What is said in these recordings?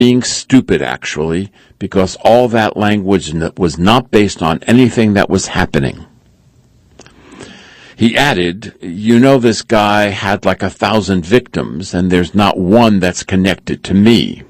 being stupid, actually, because all that language was not based on anything that was happening. He added, you know, this guy had like 1,000 victims, and there's not one that's connected to me.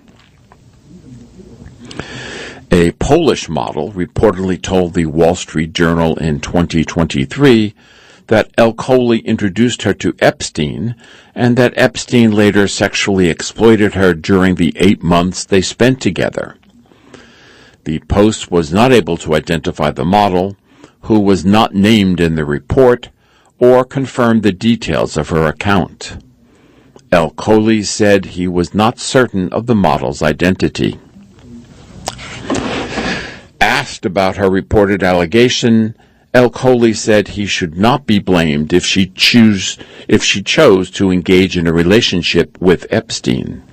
A Polish model reportedly told the Wall Street Journal in 2023 that El-Khouly introduced her to Epstein, and that Epstein later sexually exploited her during the 8 months they spent together. The Post was not able to identify the model, who was not named in the report, or confirm the details of her account. El-Khouly said he was not certain of the model's identity. Asked about her reported allegation, El-Khouly said he should not be blamed if she chose to engage in a relationship with Epstein.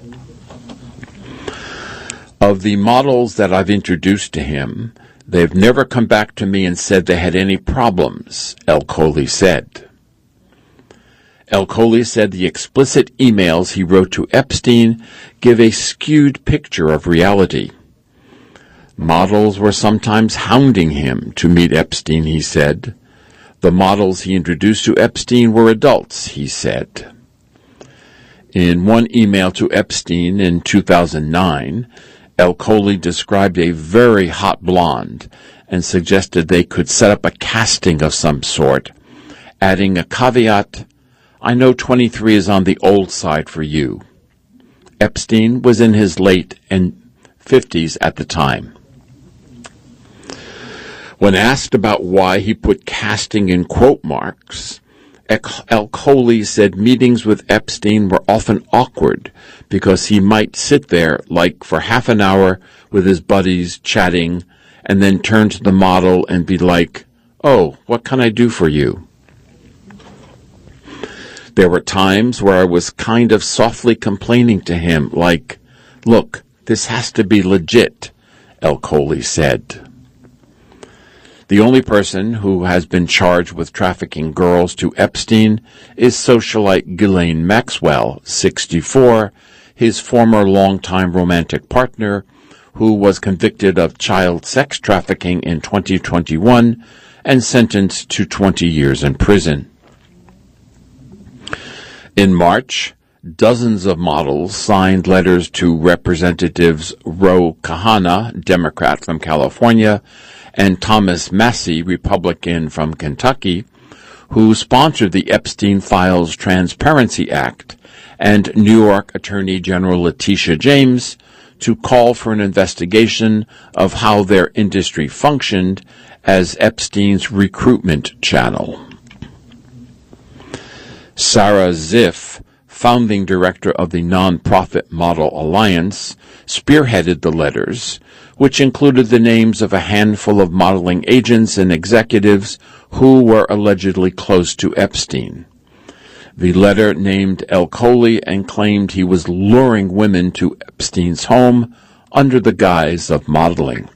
Of the models that I've introduced to him, they've never come back to me and said they had any problems, El-Khouly said. El-Khouly said the explicit emails he wrote to Epstein give a skewed picture of reality. Models were sometimes hounding him to meet Epstein, he said. The models he introduced to Epstein were adults, he said. In one email to Epstein in 2009, El-Khouly described a very hot blonde and suggested they could set up a casting of some sort, adding a caveat, I know 23 is on the old side for you. Epstein was in his late 50s at the time. When asked about why he put casting in quote marks, El-Khouly said meetings with Epstein were often awkward because he might sit there like for half an hour with his buddies chatting and then turn to the model and be like, "Oh, what can I do for you?" There were times where I was kind of softly complaining to him like, "Look, this has to be legit," El-Khouly said. The only person who has been charged with trafficking girls to Epstein is socialite Ghislaine Maxwell, 64, his former longtime romantic partner, who was convicted of child sex trafficking in 2021 and sentenced to 20 years in prison. In March, dozens of models signed letters to Representatives Ro Khanna, Democrat from California, and Thomas Massie, Republican from Kentucky, who sponsored the Epstein Files Transparency Act, and New York Attorney General Letitia James, to call for an investigation of how their industry functioned as Epstein's recruitment channel. Sarah Ziff, founding director of the nonprofit Model Alliance, spearheaded the letters, which included the names of a handful of modeling agents and executives who were allegedly close to Epstein. The letter named El-Khouly and claimed he was luring women to Epstein's home under the guise of modeling.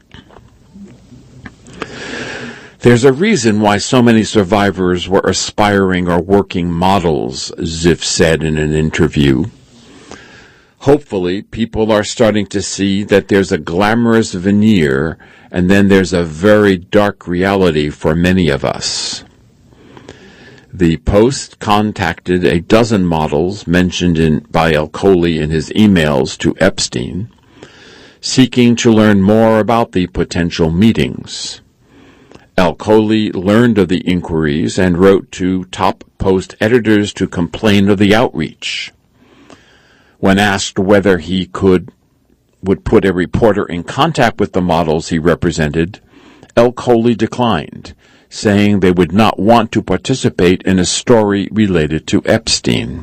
There's a reason why so many survivors were aspiring or working models, Ziff said in an interview. Hopefully, people are starting to see that there's a glamorous veneer and then there's a very dark reality for many of us. The Post contacted a dozen models mentioned by El-Khouly in his emails to Epstein, seeking to learn more about the potential meetings. El-Khouly learned of the inquiries and wrote to top Post editors to complain of the outreach. When asked whether he would put a reporter in contact with the models he represented, El-Khouly declined, saying they would not want to participate in a story related to Epstein.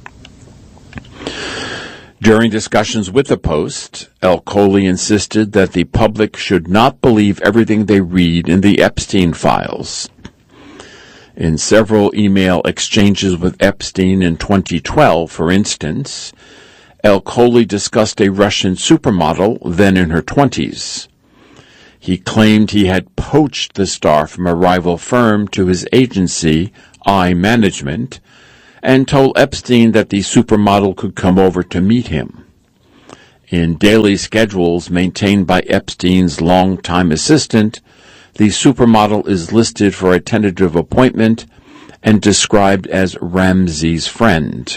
During discussions with the Post, El-Khouly insisted that the public should not believe everything they read in the Epstein files. In several email exchanges with Epstein in 2012, for instance, El-Khouly discussed a Russian supermodel, then in her 20s. He claimed he had poached the star from a rival firm to his agency, I Management, and told Epstein that the supermodel could come over to meet him. In daily schedules maintained by Epstein's longtime assistant, the supermodel is listed for a tentative appointment and described as Ramsey's friend.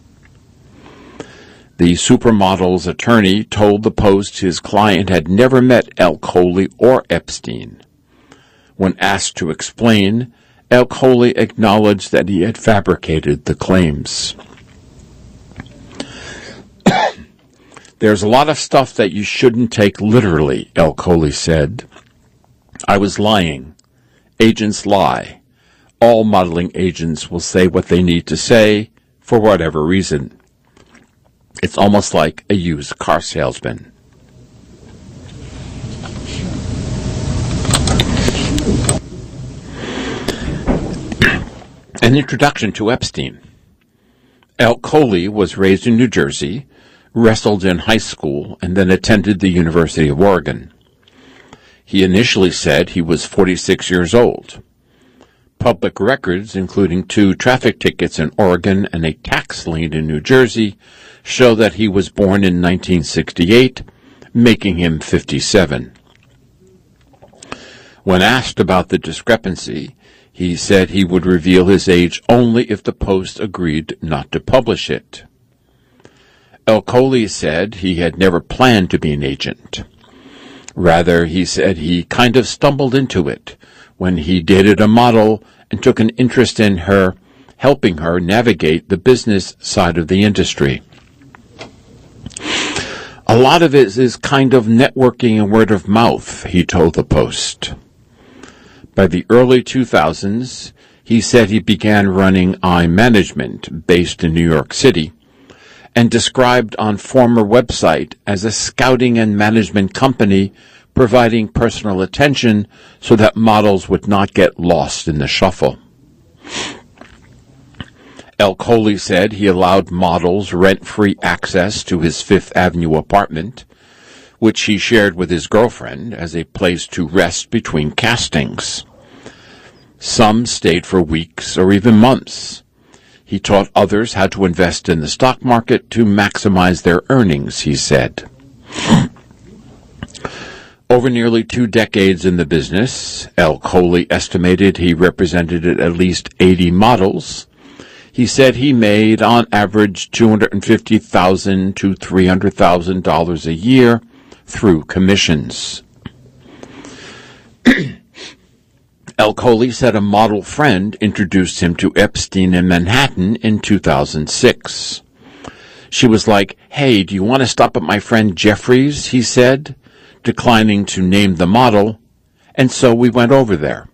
The supermodel's attorney told the Post his client had never met El-Khouly or Epstein. When asked to explain, El-Khouly acknowledged that he had fabricated the claims. There's a lot of stuff that you shouldn't take literally, El-Khouly said. I was lying. Agents lie. All modeling agents will say what they need to say for whatever reason. It's almost like a used car salesman. An introduction to Epstein. El-Khouly was raised in New Jersey, wrestled in high school, and then attended the University of Oregon. He initially said he was 46 years old. Public records, including 2 traffic tickets in Oregon and a tax lien in New Jersey, show that he was born in 1968, making him 57. When asked about the discrepancy, he said he would reveal his age only if the Post agreed not to publish it. El-Khouly said he had never planned to be an agent. Rather, he said he kind of stumbled into it when he dated a model and took an interest in her, helping her navigate the business side of the industry. A lot of it is kind of networking and word of mouth, he told the Post. By the early 2000s, he said he began running iManagement, based in New York City, and described on former website as a scouting and management company providing personal attention so that models would not get lost in the shuffle. El-Khouly said he allowed models rent-free access to his Fifth Avenue apartment, which he shared with his girlfriend as a place to rest between castings. Some stayed for weeks or even months. He taught others how to invest in the stock market to maximize their earnings, he said. Over nearly 2 decades in the business, El-Khouly estimated he represented at least 80 models. He said he made, on average, $250,000 to $300,000 a year through commissions. El-Khouly said a model friend introduced him to Epstein in Manhattan in 2006. She was like, "Hey, do you want to stop at my friend Jeffrey's?" he said, declining to name the model, and so we went over there.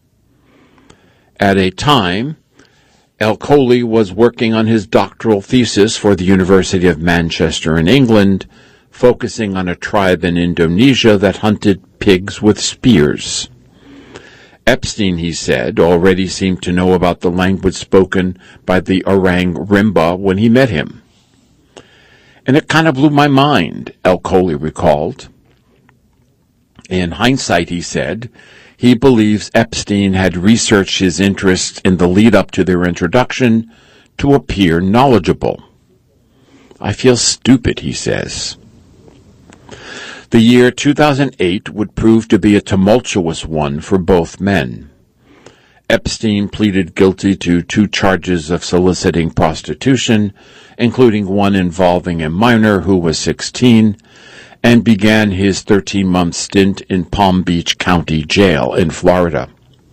At a time, El-Khouly was working on his doctoral thesis for the University of Manchester in England, focusing on a tribe in Indonesia that hunted pigs with spears. Epstein, he said, already seemed to know about the language spoken by the orang rimba when he met him. And it kind of blew my mind, El-Khouly recalled. In hindsight, he said, he believes Epstein had researched his interests in the lead-up to their introduction to appear knowledgeable. I feel stupid, he says. The year 2008 would prove to be a tumultuous one for both men. Epstein pleaded guilty to 2 charges of soliciting prostitution, including one involving a minor who was 16, and began his 13-month stint in Palm Beach County Jail in Florida.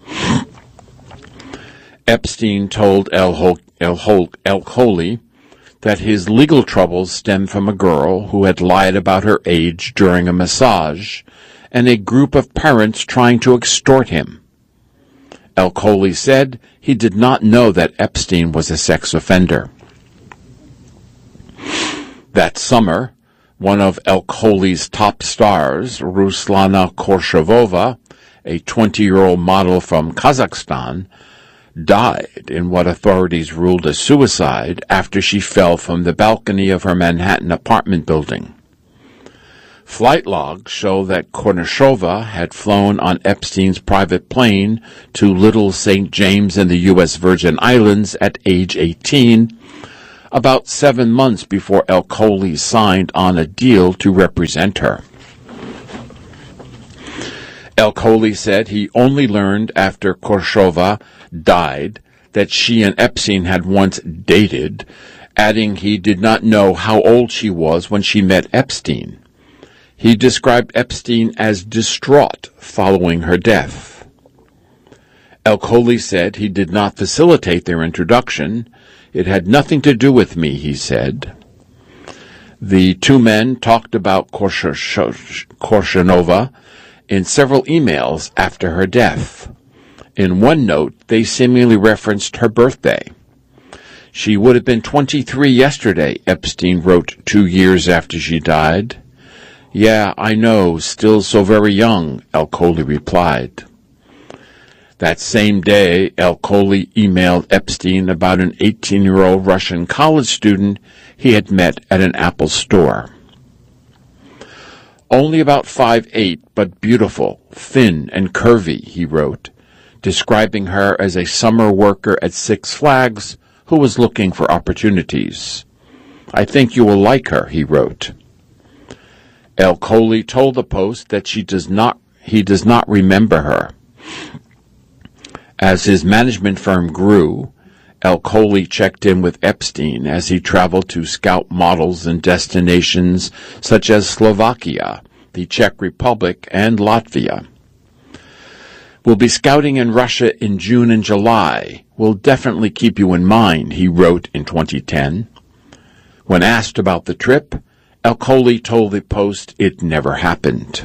Epstein told El-Khouly that his legal troubles stemmed from a girl who had lied about her age during a massage and a group of parents trying to extort him. El-Khouly said he did not know that Epstein was a sex offender. That summer, one of El-Khouly's top stars, Ruslana Korshavova, a 20-year-old model from Kazakhstan, died in what authorities ruled a suicide after she fell from the balcony of her Manhattan apartment building. Flight logs show that Korshavova had flown on Epstein's private plane to Little St. James in the U.S. Virgin Islands at age 18, about 7 months before El-Khouly signed on a deal to represent her. El-Khouly said he only learned after Khrushcheva died that she and Epstein had once dated, adding he did not know how old she was when she met Epstein. He described Epstein as distraught following her death. El-Khouly said he did not facilitate their introduction. It had nothing to do with me, he said. The two men talked about Khrushcheva in several emails after her death. In one note, they seemingly referenced her birthday. She would have been 23 yesterday, Epstein wrote 2 years after she died. Yeah, I know, still so very young, El-Khouly replied. That same day, El-Khouly emailed Epstein about an 18-year-old Russian college student he had met at an Apple store. Only about 5'8", but beautiful, thin, and curvy, he wrote, describing her as a summer worker at Six Flags who was looking for opportunities. I think you will like her, he wrote. El-Khouly told the Post that he does not remember her. As his management firm grew, El-Khouly checked in with Epstein as he traveled to scout models in destinations such as Slovakia, the Czech Republic, and Latvia. We'll be scouting in Russia in June and July. We'll definitely keep you in mind, he wrote in 2010. When asked about the trip, El-Khouly told the Post it never happened.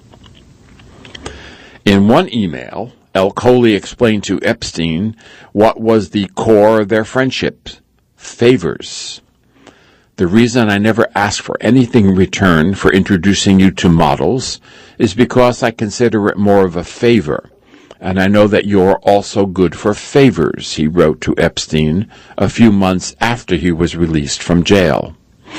In one email, El-Khouly explained to Epstein what was the core of their friendship: favors. The reason I never ask for anything in return for introducing you to models is because I consider it more of a favor, and I know that you're also good for favors, he wrote to Epstein a few months after he was released from jail.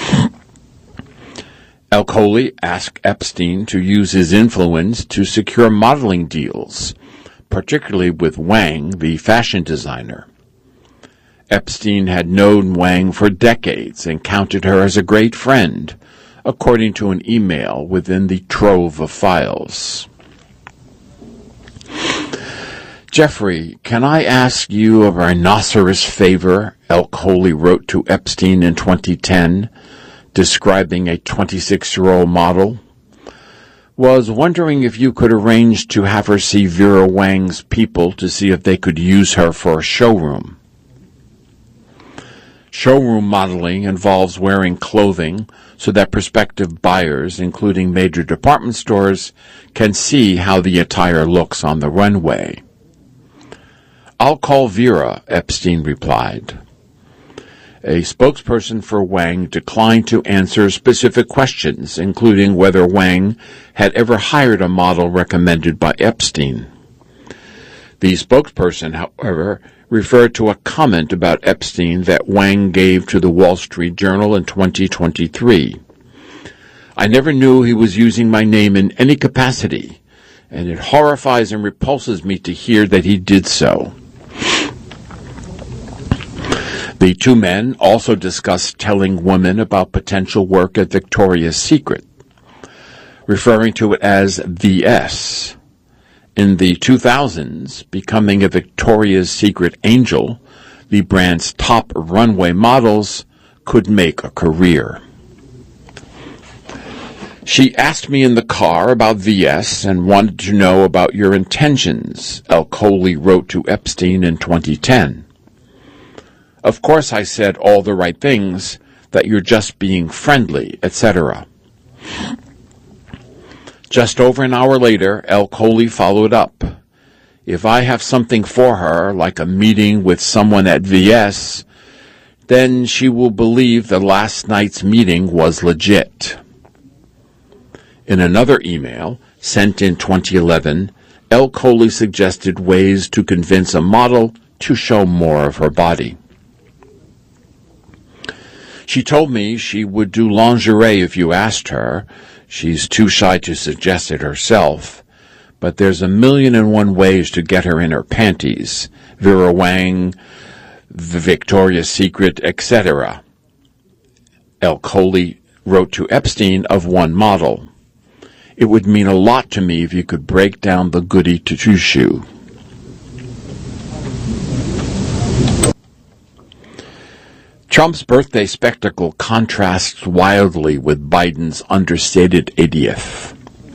El-Khouly asked Epstein to use his influence to secure modeling deals, particularly with Wang, the fashion designer. Epstein had known Wang for decades and counted her as a great friend, according to an email within the trove of files. Jeffrey, can I ask you a rhinoceros favor? El-Khouly wrote to Epstein in 2010, describing a 26-year-old model. Was wondering if you could arrange to have her see Vera Wang's people to see if they could use her for a showroom. Showroom modeling involves wearing clothing so that prospective buyers, including major department stores, can see how the attire looks on the runway. I'll call Vera, Epstein replied. A spokesperson for Wang declined to answer specific questions, including whether Wang had ever hired a model recommended by Epstein. The spokesperson, however, referred to a comment about Epstein that Wang gave to the Wall Street Journal in 2023. I never knew he was using my name in any capacity, and it horrifies and repulses me to hear that he did so. The two men also discussed telling women about potential work at Victoria's Secret, referring to it as VS. In the 2000s, becoming a Victoria's Secret angel, the brand's top runway models, could make a career. She asked me in the car about VS and wanted to know about your intentions, El-Khouly wrote to Epstein in 2010. Of course I said all the right things, that you're just being friendly, etc. Just over an hour later, El-Khouly followed up. If I have something for her, like a meeting with someone at VS, then she will believe that last night's meeting was legit. In another email, sent in 2011, El-Khouly suggested ways to convince a model to show more of her body. She told me she would do lingerie if you asked her. She's too shy to suggest it herself. But there's 1,000,001 ways to get her in her panties. Vera Wang, the Victoria's Secret, etc. El-Khoury wrote to Epstein of one model. It would mean a lot to me if you could break down the goody two-shoe. Trump's birthday spectacle contrasts wildly with Biden's understated 80th.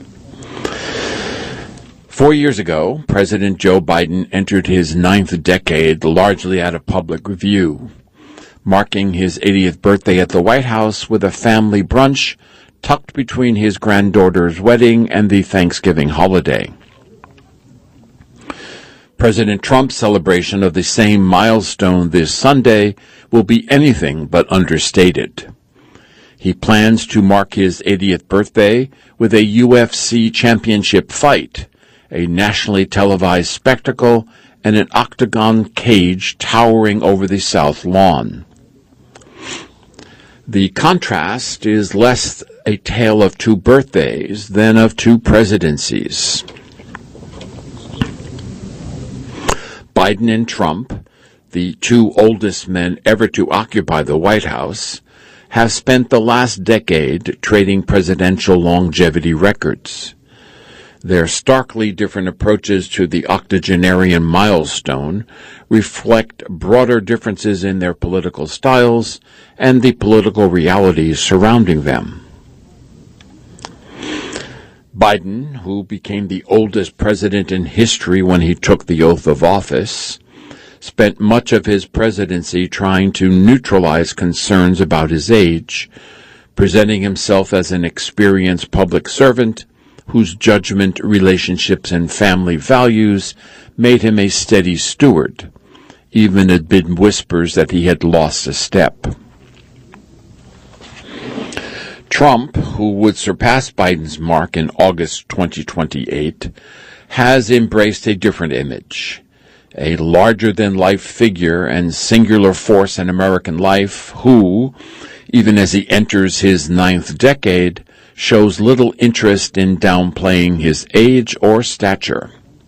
4 years ago, President Joe Biden entered his 9th decade largely out of public view, marking his 80th birthday at the White House with a family brunch tucked between his granddaughter's wedding and the Thanksgiving holiday. President Trump's celebration of the same milestone this Sunday will be anything but understated. He plans to mark his 80th birthday with a UFC championship fight, a nationally televised spectacle, and an octagon cage towering over the South Lawn. The contrast is less a tale of two birthdays than of two presidencies. Biden and Trump, the two oldest men ever to occupy the White House, have spent the last decade trading presidential longevity records. Their starkly different approaches to the octogenarian milestone reflect broader differences in their political styles and the political realities surrounding them. Biden, who became the oldest president in history when he took the oath of office, spent much of his presidency trying to neutralize concerns about his age, presenting himself as an experienced public servant whose judgment, relationships, and family values made him a steady steward, even amid whispers that he had lost a step. Trump, who would surpass Biden's mark in August 2028, has embraced a different image, a larger-than-life figure and singular force in American life who, even as he enters his 9th decade, shows little interest in downplaying his age or stature.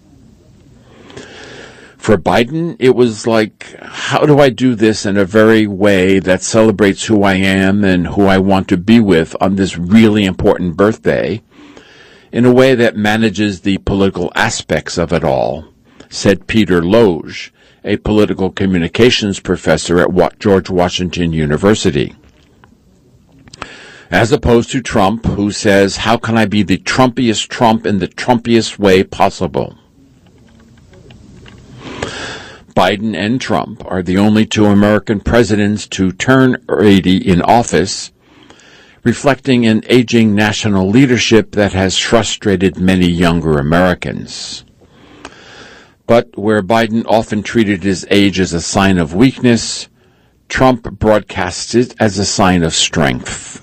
For Biden, it was like, how do I do this in a very way that celebrates who I am and who I want to be with on this really important birthday, in a way that manages the political aspects of it all, said Peter Loge, a political communications professor at George Washington University. As opposed to Trump, who says, how can I be the Trumpiest Trump in the Trumpiest way possible? Biden and Trump are the only two American presidents to turn 80 in office, reflecting an aging national leadership that has frustrated many younger Americans. But where Biden often treated his age as a sign of weakness, Trump broadcasts it as a sign of strength.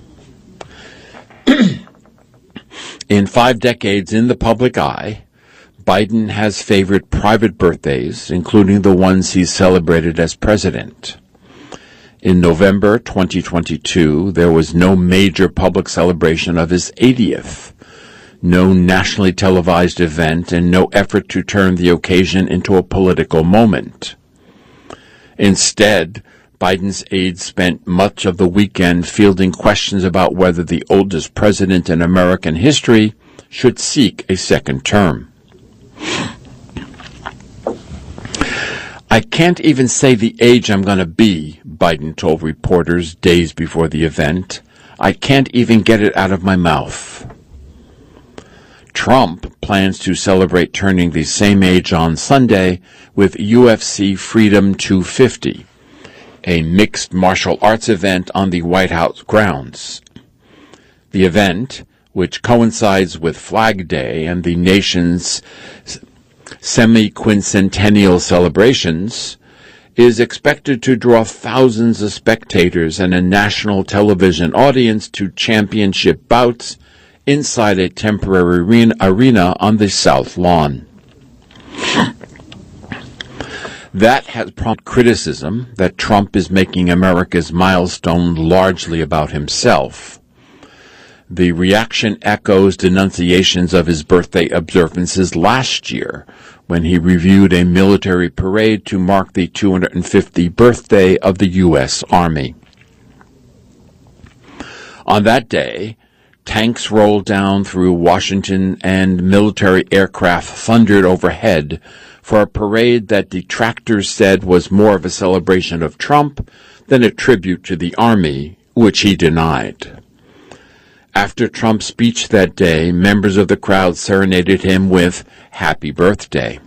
In 5 decades in the public eye, Biden has favored private birthdays, including the ones he celebrated as president. In November 2022, there was no major public celebration of his 80th, no nationally televised event, and no effort to turn the occasion into a political moment. Instead, Biden's aides spent much of the weekend fielding questions about whether the oldest president in American history should seek a second term. I can't even say the age I'm going to be, Biden told reporters days before the event. I can't even get it out of my mouth. Trump plans to celebrate turning the same age on Sunday with UFC Freedom 250, a mixed martial arts event on the White House grounds. The event, which coincides with Flag Day and the nation's semi-quincentennial celebrations, is expected to draw thousands of spectators and a national television audience to championship bouts inside a temporary arena on the South Lawn. That has prompted criticism that Trump is making America's milestone largely about himself. The reaction echoes denunciations of his birthday observances last year, when he reviewed a military parade to mark the 250th birthday of the U.S. Army. On that day, tanks rolled down through Washington and military aircraft thundered overhead for a parade that detractors said was more of a celebration of Trump than a tribute to the Army, which he denied. After Trump's speech that day, members of the crowd serenaded him with "Happy Birthday."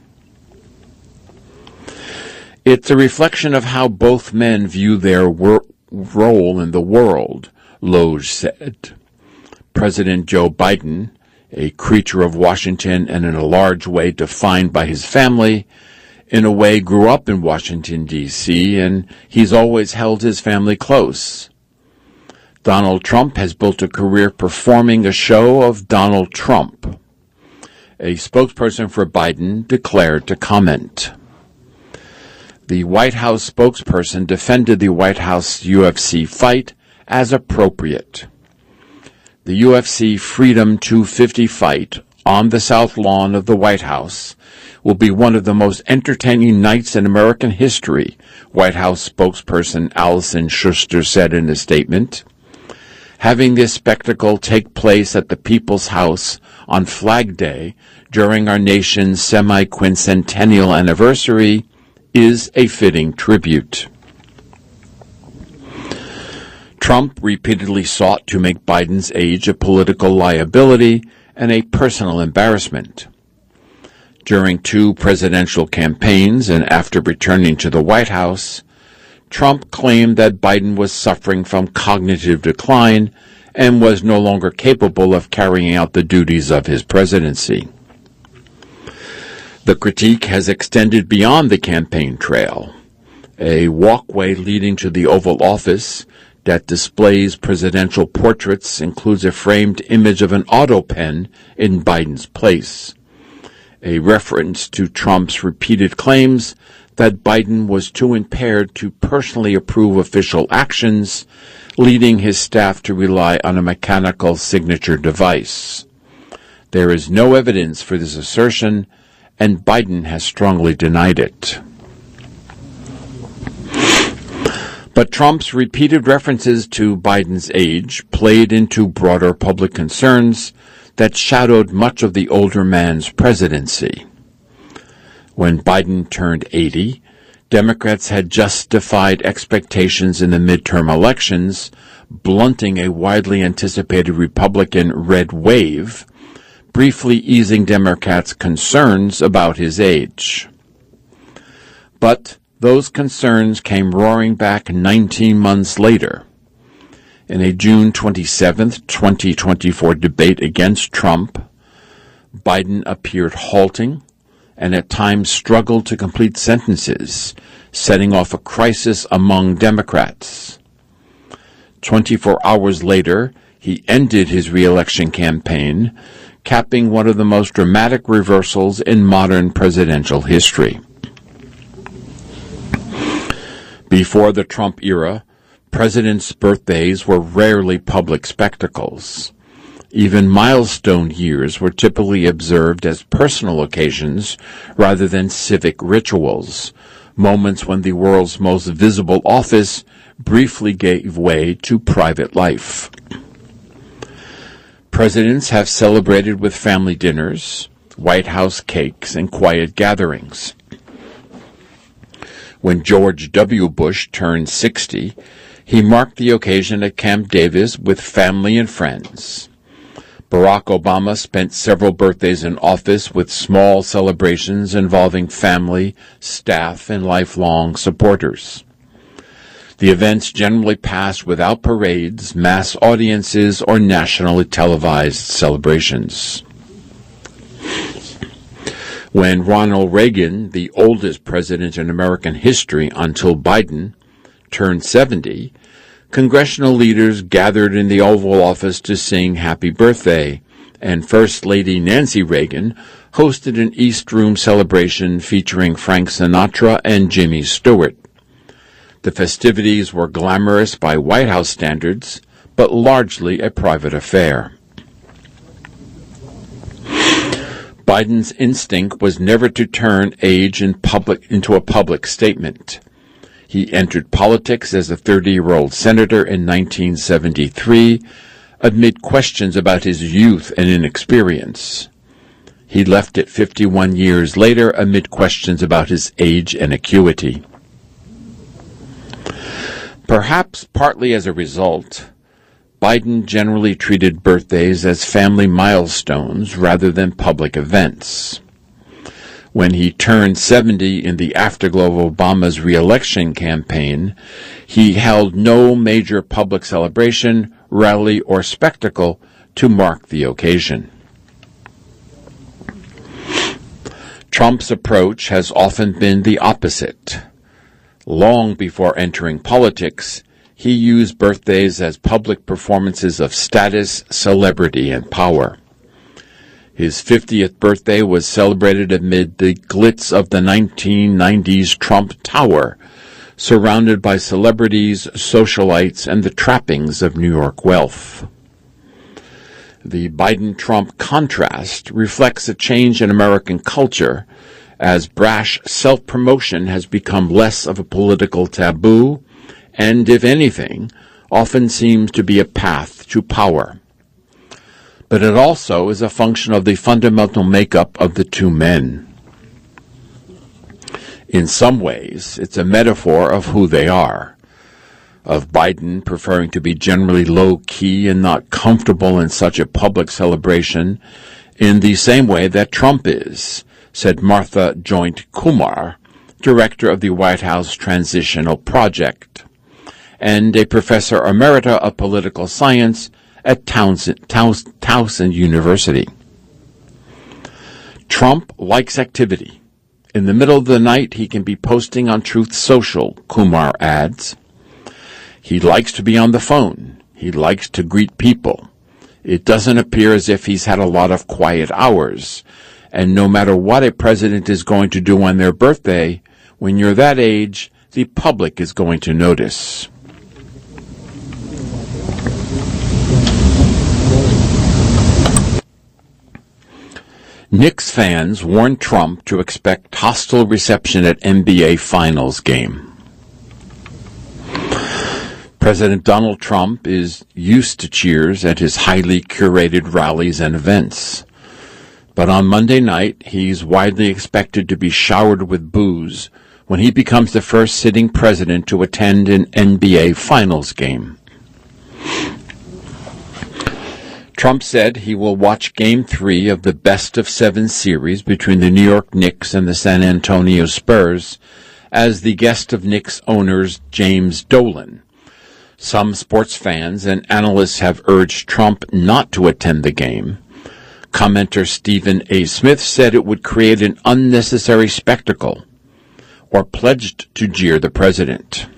It's a reflection of how both men view their role in the world, Loge said. President Joe Biden, a creature of Washington and in a large way defined by his family, in a way grew up in Washington, D.C., and he's always held his family close. Donald Trump has built a career performing a show of Donald Trump. A spokesperson for Biden declared to comment. The White House spokesperson defended the White House UFC fight as appropriate. The UFC Freedom 250 fight on the South Lawn of the White House will be one of the most entertaining nights in American history, White House spokesperson Allison Schuster said in a statement. Having this spectacle take place at the People's House on Flag Day during our nation's semi-quincentennial anniversary is a fitting tribute. Trump repeatedly sought to make Biden's age a political liability and a personal embarrassment. During 2 presidential campaigns and after returning to the White House, Trump claimed that Biden was suffering from cognitive decline and was no longer capable of carrying out the duties of his presidency. The critique has extended beyond the campaign trail. A walkway leading to the Oval Office that displays presidential portraits includes a framed image of an auto pen in Biden's place, a reference to Trump's repeated claims that Biden was too impaired to personally approve official actions, leading his staff to rely on a mechanical signature device. There is no evidence for this assertion, and Biden has strongly denied it. But Trump's repeated references to Biden's age played into broader public concerns that shadowed much of the older man's presidency. When Biden turned 80, Democrats had justified expectations in the midterm elections, blunting a widely anticipated Republican red wave, briefly easing Democrats' concerns about his age. But those concerns came roaring back 19 months later. In a June 27, 2024 debate against Trump, Biden appeared halting and at times struggled to complete sentences, setting off a crisis among Democrats. 24 hours later, he ended his re-election campaign, capping one of the most dramatic reversals in modern presidential history. Before the Trump era, presidents' birthdays were rarely public spectacles. Even milestone years were typically observed as personal occasions rather than civic rituals, moments when the world's most visible office briefly gave way to private life. Presidents have celebrated with family dinners, White House cakes, and quiet gatherings. When George W. Bush turned 60, he marked the occasion at Camp Davis with family and friends. Barack Obama spent several birthdays in office with small celebrations involving family, staff, and lifelong supporters. The events generally passed without parades, mass audiences, or nationally televised celebrations. When Ronald Reagan, the oldest president in American history until Biden, turned 70, congressional leaders gathered in the Oval Office to sing Happy Birthday, and First Lady Nancy Reagan hosted an East Room celebration featuring Frank Sinatra and Jimmy Stewart. The festivities were glamorous by White House standards, but largely a private affair. Biden's instinct was never to turn age into a public statement. He entered politics as a 30-year-old senator in 1973 amid questions about his youth and inexperience. He left it 51 years later amid questions about his age and acuity. Perhaps partly as a result, Biden generally treated birthdays as family milestones rather than public events. When he turned 70 in the afterglow of Obama's re-election campaign, he held no major public celebration, rally, or spectacle to mark the occasion. Trump's approach has often been the opposite. Long before entering politics, he used birthdays as public performances of status, celebrity, and power. His 50th birthday was celebrated amid the glitz of the 1990s Trump Tower, surrounded by celebrities, socialites, and the trappings of New York wealth. The Biden-Trump contrast reflects a change in American culture, as brash self-promotion has become less of a political taboo, and, if anything, often seems to be a path to power. But it also is a function of the fundamental makeup of the two men. In some ways, it's a metaphor of who they are, of Biden preferring to be generally low-key and not comfortable in such a public celebration, in the same way that Trump is, said Martha Joint Kumar, director of the White House Transitional Project, and a professor emerita of political science at Towson University. Trump likes activity. In the middle of the night, he can be posting on Truth Social, Kumar adds. He likes to be on the phone. He likes to greet people. It doesn't appear as if he's had a lot of quiet hours. And no matter what a president is going to do on their birthday, when you're that age, the public is going to notice. Knicks fans warned Trump to expect hostile reception at NBA Finals game. President Donald Trump is used to cheers at his highly curated rallies and events. But on Monday night, he's widely expected to be showered with boos when he becomes the first sitting president to attend an NBA Finals game. Trump said he will watch Game 3 of the best-of-7 series between the New York Knicks and the San Antonio Spurs as the guest of Knicks owners James Dolan. Some sports fans and analysts have urged Trump not to attend the game. Commenter Stephen A. Smith said it would create an unnecessary spectacle, or pledged to jeer the president.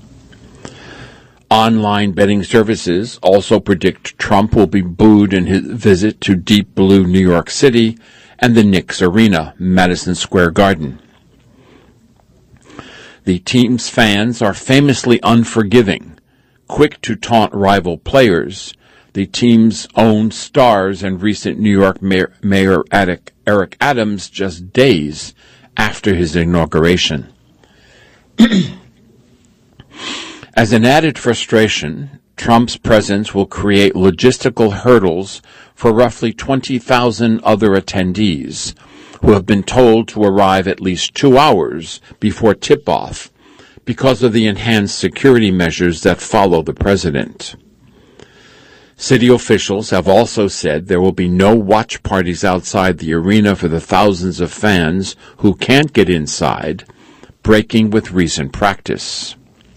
Online betting services also predict Trump will be booed in his visit to Deep Blue New York City and the Knicks Arena, Madison Square Garden. The team's fans are famously unforgiving, quick to taunt rival players, the team's own stars and recent New York Mayor Eric Adams just days after his inauguration. As an added frustration, Trump's presence will create logistical hurdles for roughly 20,000 other attendees who have been told to arrive at least 2 hours before tip-off because of the enhanced security measures that follow the president. City officials have also said there will be no watch parties outside the arena for the thousands of fans who can't get inside, breaking with recent practice.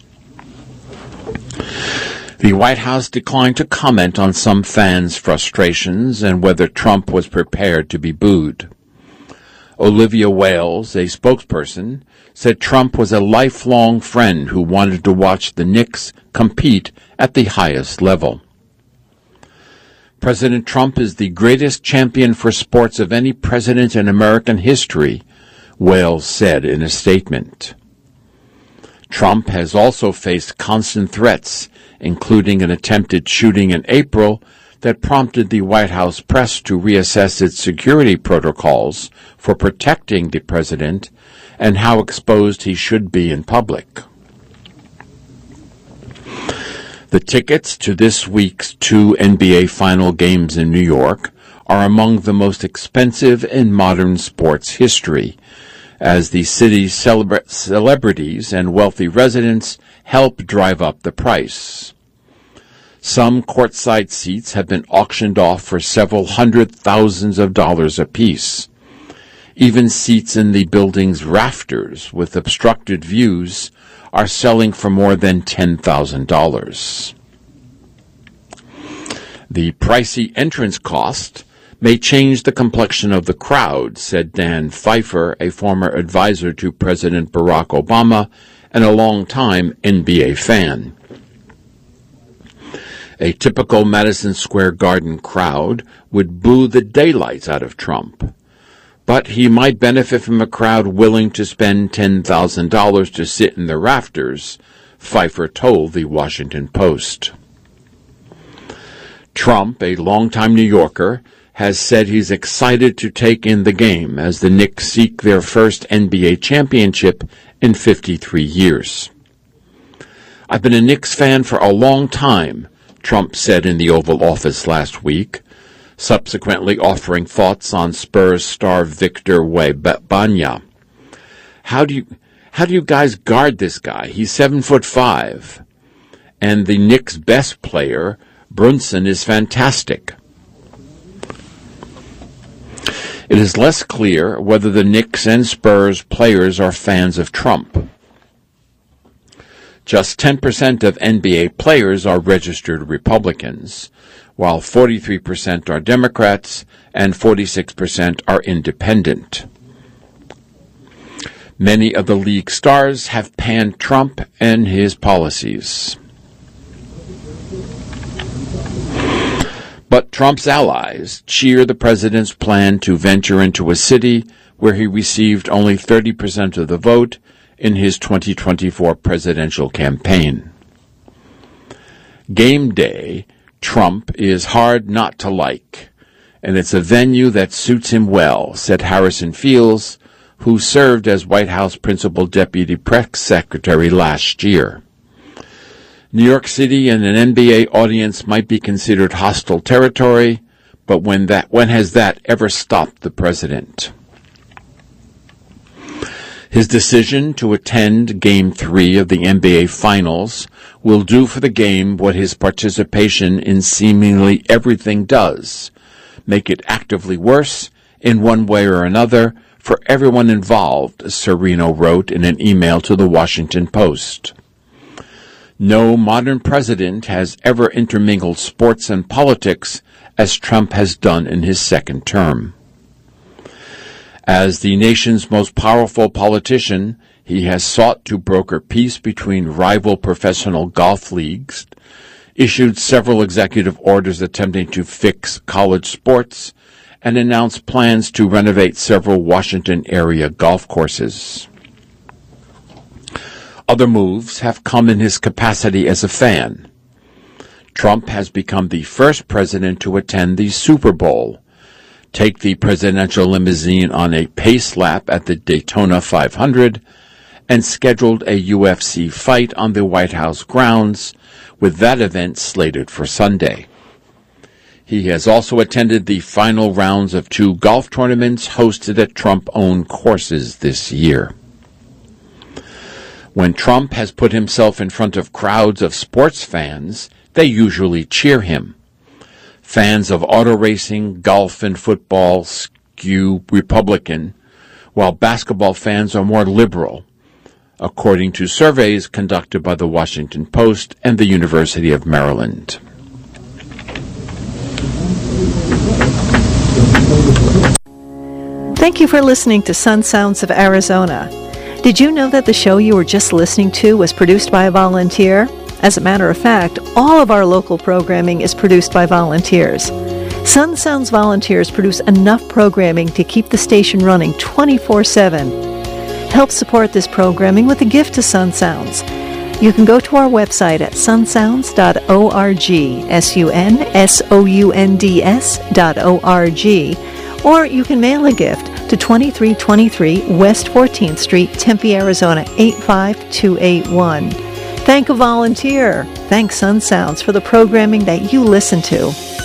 The White House declined to comment on some fans' frustrations and whether Trump was prepared to be booed. Olivia Wales, a spokesperson, said Trump was a lifelong friend who wanted to watch the Knicks compete at the highest level. President Trump is the greatest champion for sports of any president in American history, Wales said in a statement. Trump has also faced constant threats, including an attempted shooting in April that prompted the White House press to reassess its security protocols for protecting the president and how exposed he should be in public. The tickets to this week's 2 NBA final games in New York are among the most expensive in modern sports history, as the city's celebrities and wealthy residents help drive up the price. Some courtside seats have been auctioned off for several hundred thousands of dollars apiece. Even seats in the building's rafters with obstructed views are selling for more than $10,000. The pricey entrance cost may change the complexion of the crowd, said Dan Pfeiffer, a former advisor to President Barack Obama and a longtime NBA fan. A typical Madison Square Garden crowd would boo the daylights out of Trump, but he might benefit from a crowd willing to spend $10,000 to sit in the rafters, Pfeiffer told the Washington Post. Trump, a longtime New Yorker, has said he's excited to take in the game as the Knicks seek their first NBA championship in 53 years. "I've been a Knicks fan for a long time," Trump said in the Oval Office last week, subsequently offering thoughts on Spurs star Victor Wembanyama. How do you guys guard this guy? He's 7'5", and the Knicks' best player, Brunson, is fantastic. It is less clear whether the Knicks and Spurs players are fans of Trump. Just 10% of NBA players are registered Republicans, while 43% are Democrats and 46% are independent. Many of the league stars have panned Trump and his policies. But Trump's allies cheer the president's plan to venture into a city where he received only 30% of the vote in his 2024 presidential campaign. Game day, Trump is hard not to like, and it's a venue that suits him well, said Harrison Fields, who served as White House Principal Deputy Press Secretary last year. New York City and an NBA audience might be considered hostile territory, but when has that ever stopped the president? His decision to attend Game 3 of the NBA Finals will do for the game what his participation in seemingly everything does, make it actively worse in one way or another for everyone involved, Serino wrote in an email to the Washington Post. No modern president has ever intermingled sports and politics as Trump has done in his second term. As the nation's most powerful politician, he has sought to broker peace between rival professional golf leagues, issued several executive orders attempting to fix college sports, and announced plans to renovate several Washington area golf courses. Other moves have come in his capacity as a fan. Trump has become the first president to attend the Super Bowl, take the presidential limousine on a pace lap at the Daytona 500, and scheduled a UFC fight on the White House grounds, with that event slated for Sunday. He has also attended the final rounds of 2 golf tournaments hosted at Trump-owned courses this year. When Trump has put himself in front of crowds of sports fans, they usually cheer him. Fans of auto racing, golf, and football skew Republican, while basketball fans are more liberal, according to surveys conducted by the Washington Post and the University of Maryland. Thank you for listening to Sun Sounds of Arizona. Did you know that the show you were just listening to was produced by a volunteer? As a matter of fact, all of our local programming is produced by volunteers. Sun Sounds volunteers produce enough programming to keep the station running 24/7. Help support this programming with a gift to Sun Sounds. You can go to our website at sunsounds.org, sunsounds.org, or you can mail a gift to 2323 West 14th Street, Tempe, Arizona 85281. Thank a volunteer. Thank Sun Sounds for the programming that you listen to.